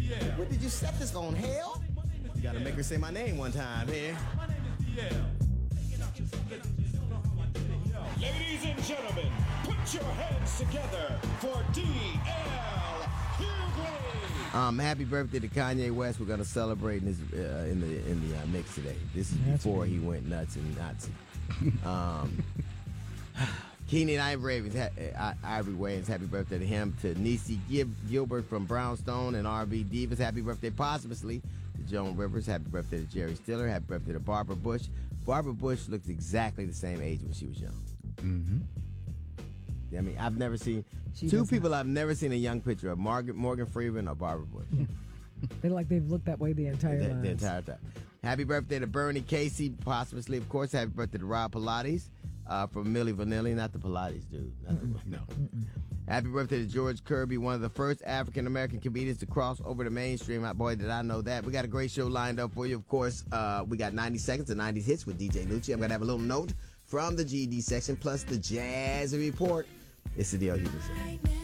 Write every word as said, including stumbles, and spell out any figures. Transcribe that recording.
What did you set this on, hell? You gotta make her say my name one time here. Ladies and gentlemen, put your hands together for D L Hughley. Um, happy birthday to Kanye West. We're gonna celebrate in, his, uh, in the in the uh, mix today. This is That's before weird. he went nuts and Nazi. Um, Keenan Ivory, uh, Ivory Wayans, happy birthday to him. To Niecy Gil- Gilbert from Brownstone and R B Divas, happy birthday posthumously to Joan Rivers. Happy birthday to Jerry Stiller. Happy birthday to Barbara Bush. Barbara Bush looked exactly the same age when she was young. Mm-hmm. I mean, I've never seen She two does people not. I've never seen a young picture of Morgan, Morgan Freeman or Barbara Bush. They're like they've looked that way the entire the, lives. the entire time. Happy birthday to Bernie Casey, posthumously, of course. Happy birthday to Rob Pilates uh, from Milli Vanilli, not the Pilates dude. Not the, no. Happy birthday to George Kirby, one of the first African American comedians to cross over the mainstream. My boy, did I know that. We got a great show lined up for you. Of course, uh, we got ninety seconds of nineties hits with D J Lucci. I'm gonna have a little note from the G D section plus the Jazz Report. It's the D L Hughley Show.